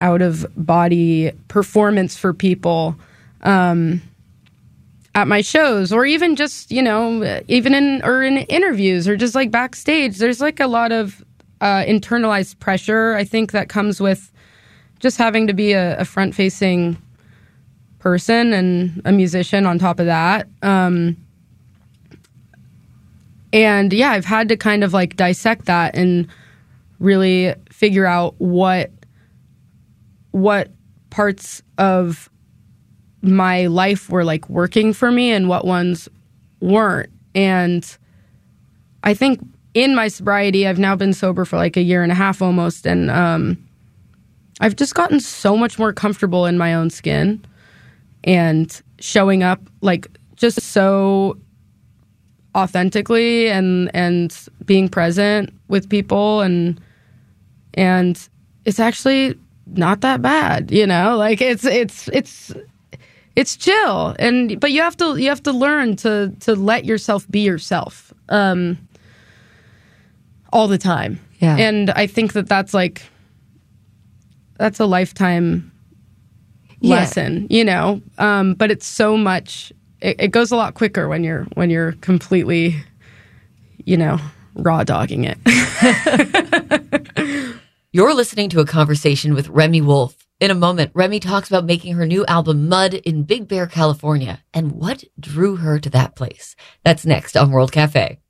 out of body performance for people at my shows, or even just, even in interviews or just like backstage. There's like a lot of internalized pressure, I think, that comes with just having to be a front-facing person and a musician on top of that. And yeah, I've had to kind of like dissect that and really figure out what parts of my life were like working for me and what ones weren't. And I think in my sobriety, I've now been sober for like a year and a half almost, and I've just gotten so much more comfortable in my own skin and showing up like just so authentically and being present with people, and it's actually not that bad, like it's chill, but you have to learn to let yourself be yourself all the time. Yeah. And I think that's a lifetime lesson, but it's so much, it goes a lot quicker when you're completely, raw dogging it. You're listening to a conversation with Remi Wolf. In a moment, Remi talks about making her new album Mud in Big Bear, California, and what drew her to that place. That's next on World Cafe.